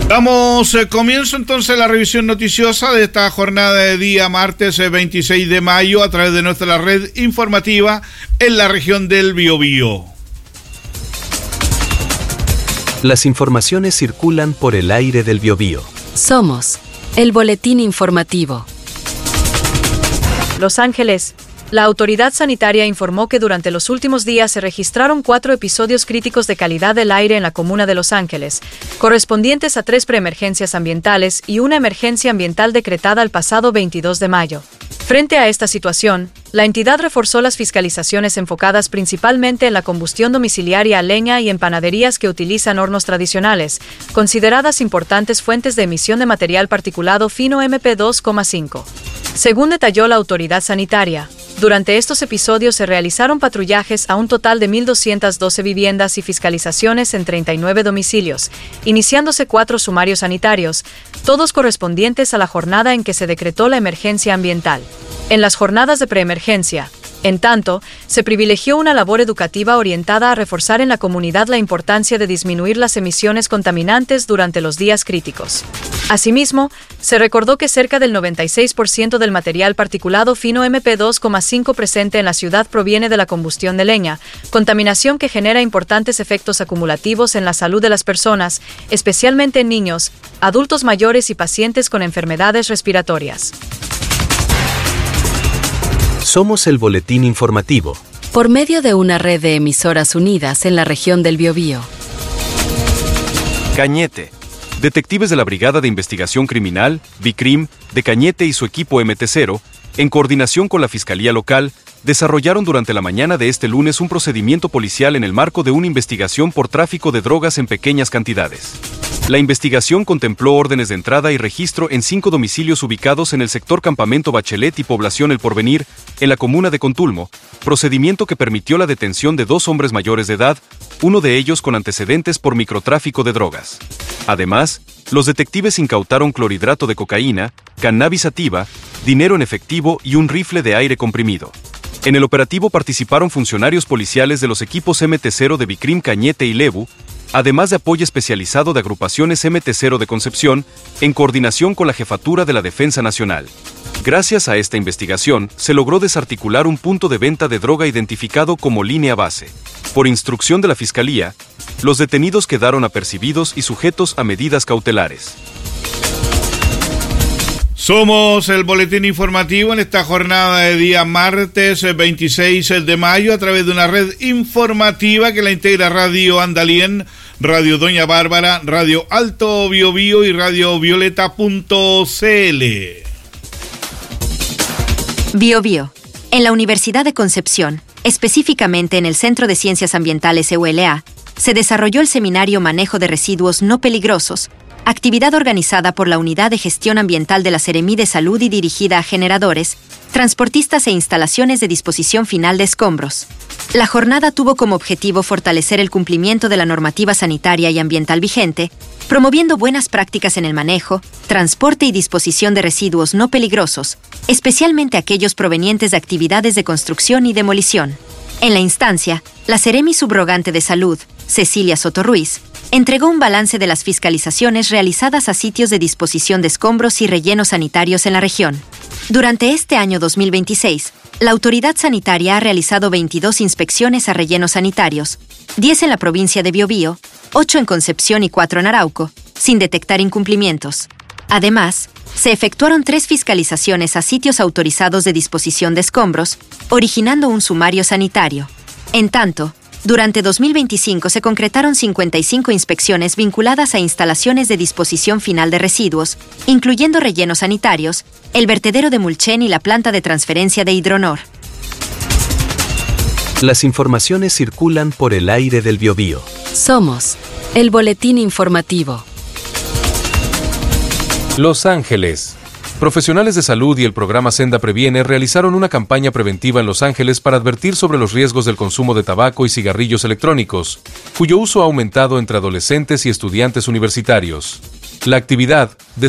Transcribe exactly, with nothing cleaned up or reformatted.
Damos eh, comienzo entonces a la revisión noticiosa de esta jornada de día martes eh, veintiséis de mayo a través de nuestra red informativa en la región del Biobío. Las informaciones circulan por el aire del Biobío. Somos el boletín informativo. Los Ángeles. La autoridad sanitaria informó que durante los últimos días se registraron cuatro episodios críticos de calidad del aire en la comuna de Los Ángeles, correspondientes a tres preemergencias ambientales y una emergencia ambiental decretada el pasado veintidós de mayo. Frente a esta situación, la entidad reforzó las fiscalizaciones enfocadas principalmente en la combustión domiciliaria a leña y en panaderías que utilizan hornos tradicionales, consideradas importantes fuentes de emisión de material particulado fino eme pe dos coma cinco. Según detalló la autoridad sanitaria, durante estos episodios se realizaron patrullajes a un total de mil doscientas doce viviendas y fiscalizaciones en treinta y nueve domicilios, iniciándose cuatro sumarios sanitarios, todos correspondientes a la jornada en que se decretó la emergencia ambiental. En las jornadas de preemergencia, en tanto, se privilegió una labor educativa orientada a reforzar en la comunidad la importancia de disminuir las emisiones contaminantes durante los días críticos. Asimismo, se recordó que cerca del noventa y seis por ciento del material particulado fino eme pe dos coma cinco presente en la ciudad proviene de la combustión de leña, contaminación que genera importantes efectos acumulativos en la salud de las personas, especialmente en niños, adultos mayores y pacientes con enfermedades respiratorias. Somos el boletín informativo. Por medio de una red de emisoras unidas en la región del Biobío. Cañete. Detectives de la Brigada de Investigación Criminal, BICRIM, de Cañete y su equipo eme te cero, en coordinación con la Fiscalía Local, desarrollaron durante la mañana de este lunes un procedimiento policial en el marco de una investigación por tráfico de drogas en pequeñas cantidades. La investigación contempló órdenes de entrada y registro en cinco domicilios ubicados en el sector Campamento Bachelet y Población El Porvenir, en la comuna de Contulmo, procedimiento que permitió la detención de dos hombres mayores de edad, uno de ellos con antecedentes por microtráfico de drogas. Además, los detectives incautaron clorhidrato de cocaína, cannabis sativa, dinero en efectivo y un rifle de aire comprimido. En el operativo participaron funcionarios policiales de los equipos eme te cero de BICRIM Cañete y Lebu, además de apoyo especializado de agrupaciones eme te cero de Concepción, en coordinación con la Jefatura de la Defensa Nacional. Gracias a esta investigación, se logró desarticular un punto de venta de droga identificado como Línea Base. Por instrucción de la Fiscalía, los detenidos quedaron apercibidos y sujetos a medidas cautelares. Somos el boletín informativo en esta jornada de día martes veintiséis de mayo a través de una red informativa que la integra Radio Andalien, Radio Doña Bárbara, Radio Alto Biobío y Radio Violeta punto ce ele. Biobío. En la Universidad de Concepción, específicamente en el Centro de Ciencias Ambientales E U L A, se desarrolló el seminario Manejo de Residuos No Peligrosos, actividad organizada por la Unidad de Gestión Ambiental de la Seremi de Salud y dirigida a generadores, transportistas e instalaciones de disposición final de escombros. La jornada tuvo como objetivo fortalecer el cumplimiento de la normativa sanitaria y ambiental vigente, promoviendo buenas prácticas en el manejo, transporte y disposición de residuos no peligrosos, especialmente aquellos provenientes de actividades de construcción y demolición. En la instancia, la Seremi subrogante de Salud, Cecilia Soto Ruiz, entregó un balance de las fiscalizaciones realizadas a sitios de disposición de escombros y rellenos sanitarios en la región. Durante este año dos mil veintiséis, la autoridad sanitaria ha realizado veintidós inspecciones a rellenos sanitarios, diez en la provincia de Biobío, ocho en Concepción y cuatro en Arauco, sin detectar incumplimientos. Además, se efectuaron tres fiscalizaciones a sitios autorizados de disposición de escombros, originando un sumario sanitario. En tanto, durante dos mil veinticinco se concretaron cincuenta y cinco inspecciones vinculadas a instalaciones de disposición final de residuos, incluyendo rellenos sanitarios, el vertedero de Mulchen y la planta de transferencia de Hidronor. Las informaciones circulan por el aire del Biobío. Somos el boletín informativo. Los Ángeles. Profesionales de salud y el programa Senda Previene realizaron una campaña preventiva en Los Ángeles para advertir sobre los riesgos del consumo de tabaco y cigarrillos electrónicos, cuyo uso ha aumentado entre adolescentes y estudiantes universitarios. La actividad